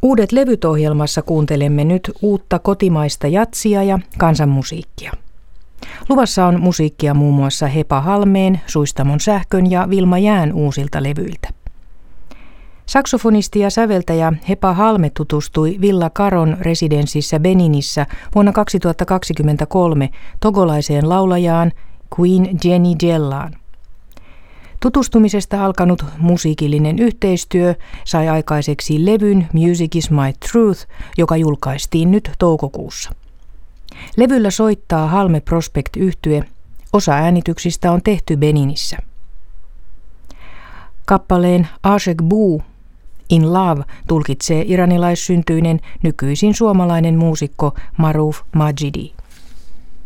Uudet levyt -ohjelmassa kuuntelemme nyt uutta kotimaista jatsia ja kansanmusiikkia. Luvassa on musiikkia muun muassa Hepa Halmeen, Suistamon Sähkön ja Vilma Jään uusilta levyiltä. Saksofonisti ja säveltäjä Hepa Halme tutustui Villa Caron residenssissä Beninissä vuonna 2023 togolaiseen laulajaan Queen Jenny Jellaan. Tutustumisesta alkanut musiikillinen yhteistyö sai aikaiseksi levyn Music is my truth, joka julkaistiin nyt toukokuussa. Levyllä soittaa Halme Prospect-yhtye. Osa äänityksistä on tehty Beninissä. Kappaleen Ashek Boo, In Love, tulkitsee iranilaissyntyinen nykyisin suomalainen muusikko Maruf Majidi.